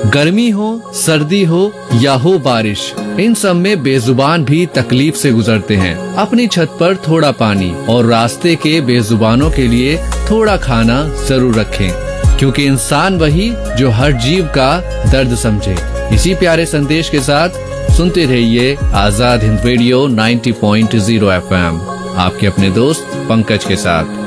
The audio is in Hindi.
गर्मी हो, सर्दी हो या हो बारिश, इन सब में बेजुबान भी तकलीफ से गुजरते हैं। अपनी छत पर थोड़ा पानी और रास्ते के बेजुबानों के लिए थोड़ा खाना जरूर रखें, क्योंकि इंसान वही जो हर जीव का दर्द समझे। इसी प्यारे संदेश के साथ सुनते रहिए आजाद हिंद रेडियो 90.0 FM, आपके अपने दोस्त पंकज के साथ।